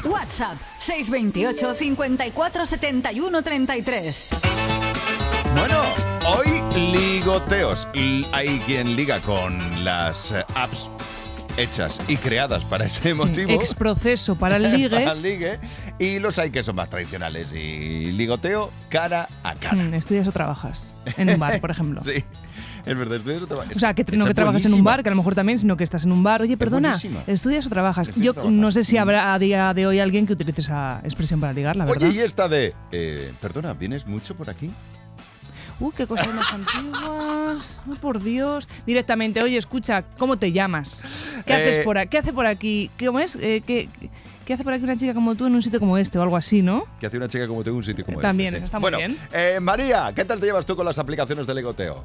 WhatsApp 628 54 71 33. Bueno, hoy ligoteos. Hay quien liga con las apps hechas y creadas para ese motivo. Exproceso para el ligue. Para el ligue. Y los hay que son más tradicionales. Y ligoteo cara a cara. ¿Estudias o trabajas? En un bar, por ejemplo. Sí. Es verdad, estudias o trabajas. O sea, que no que trabajas en un bar, que a lo mejor también, sino que estás en un bar. Oye, perdona, ¿estudias o trabajas? Yo no sé si habrá a día de hoy alguien que utilice esa expresión para ligar, la verdad. Oye, y esta de... perdona, ¿vienes mucho por aquí? Qué cosas más antiguas. Ay, por Dios. Directamente, oye, escucha, ¿cómo te llamas? ¿Qué haces por aquí? ¿Qué hace por aquí? ¿Cómo es? ¿Qué hace por aquí una chica como tú en un sitio como este o algo así, no? ¿Qué hace una chica como tú en un sitio como También, este? Está muy bien. María, ¿qué tal te llevas tú con las aplicaciones de ligoteo?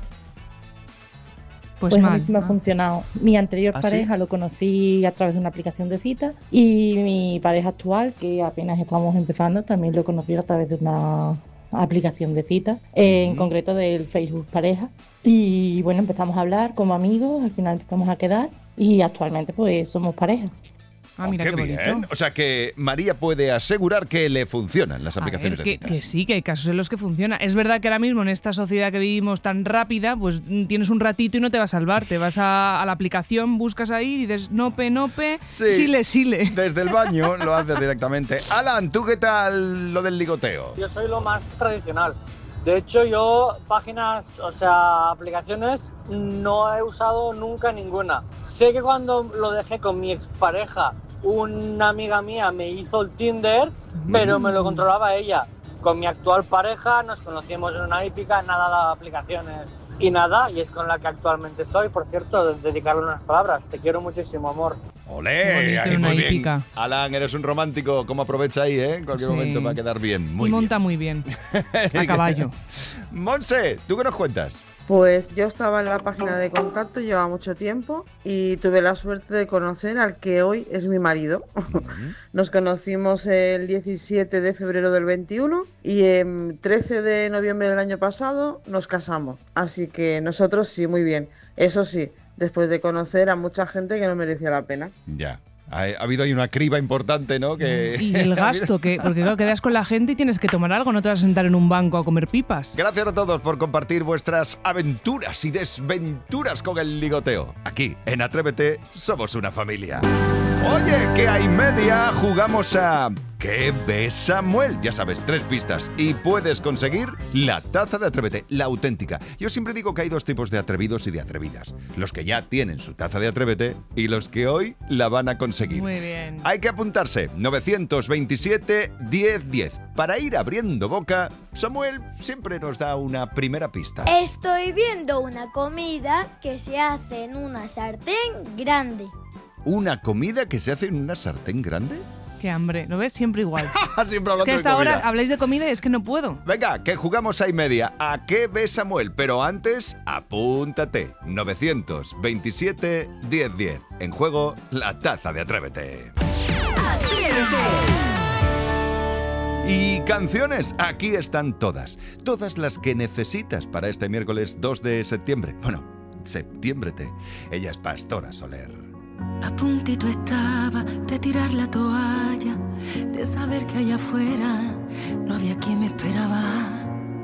Pues mal, a mí sí me ha funcionado. Mi anterior pareja lo conocí a través de una aplicación de citas y mi pareja actual, que apenas estamos empezando, también lo conocí a través de una aplicación de citas, en concreto del Facebook Pareja. Y bueno, empezamos a hablar como amigos, al final empezamos a quedar y actualmente pues somos pareja. Mira qué bonito. Bien. O sea que María puede asegurar que le funcionan las aplicaciones de citas. Que sí, que hay casos en los que funciona. Es verdad que ahora mismo en esta sociedad que vivimos tan rápida, pues tienes un ratito y no te va a salvar. Te vas a la aplicación, buscas ahí y dices nope, sile. Desde el baño lo haces directamente. Alan, ¿tú qué tal lo del ligoteo? Yo soy lo más tradicional. De hecho, yo páginas, o sea, aplicaciones, no he usado nunca ninguna. Sé que cuando lo dejé con mi expareja, una amiga mía me hizo el Tinder, pero me lo controlaba ella. Con mi actual pareja nos conocimos en una hípica, nada de aplicaciones y nada, y es con la que actualmente estoy. Por cierto, dedicarle unas palabras. Te quiero muchísimo, amor. ¡Olé! Ahí muy bien. Alan, eres un romántico. ¿Cómo aprovecha ahí, eh? En cualquier momento va a quedar bien. Muy monta muy bien. A caballo. Monse, ¿tú qué nos cuentas? Pues yo estaba en la página de contacto, lleva mucho tiempo y tuve la suerte de conocer al que hoy es mi marido. Nos conocimos el 17 de febrero del 21 y el 13 de noviembre del año pasado nos casamos. Así que nosotros sí, muy bien. Eso sí, después de conocer a mucha gente que no merecía la pena. Ya. Ha habido ahí una criba importante, ¿no? Y el gasto, porque claro, quedas con la gente y tienes que tomar algo, no te vas a sentar en un banco a comer pipas. Gracias a todos por compartir vuestras aventuras y desventuras con el ligoteo. Aquí, en Atrévete, somos una familia. Oye, que hay media, jugamos a... ¿Qué ves, Samuel? Ya sabes, 3 pistas y puedes conseguir la taza de Atrévete, la auténtica. Yo siempre digo que hay 2 tipos de atrevidos y de atrevidas. Los que ya tienen su taza de Atrévete y los que hoy la van a conseguir. Muy bien. Hay que apuntarse, 927 1010. Para ir abriendo boca, Samuel siempre nos da una primera pista. Estoy viendo una comida que se hace en una sartén grande. ¿Una comida que se hace en una sartén grande? Qué hambre, ¿lo ves? Siempre igual. Siempre hablando es que hasta de comida. ahora habláis de comida y es que no puedo. Venga, que jugamos a y media. ¿A qué ves, Samuel? Pero antes, apúntate. 927 1010. En juego, la taza de Atrévete. ¡Atrévete! Y canciones, aquí están todas. Todas las que necesitas para este miércoles 2 de septiembre. Bueno, septiémbrete. Ella es Pastora Soler. A puntito estaba de tirar la toalla, de saber que allá afuera no había quien me esperaba.